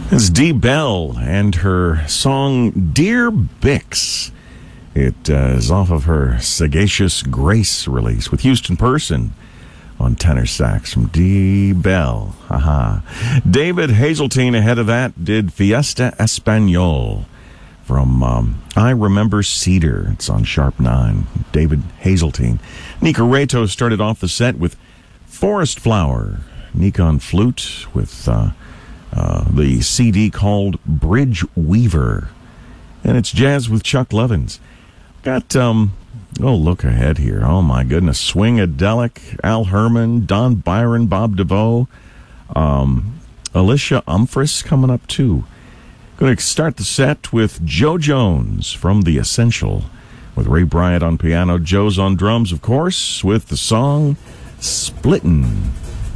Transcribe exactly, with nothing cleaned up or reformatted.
It's Dee Bell and her song Dear Bix. It uh, is off of her Sagacious Grace release with Houston Person on tenor sax from Dee Bell. Haha. David Hazeltine ahead of that did Fiesta Espanol from um, I Remember Cedar. It's on Sharp nine. David Hazeltine. Nika Reto started off the set with Forest Flower. Nika on flute with uh, uh, the C D called Bridge Weaver. And it's jazz with Chuck Levins. Got, um, oh, look ahead here. Oh, my goodness. Swing-a-delic, Al Herman, Don Byron, Bob DeVoe, um, Alicia Umphris coming up, too. Going to start the set with Joe Jones from The Essential with Ray Bryant on piano. Joe's on drums, of course, with the song Splittin'.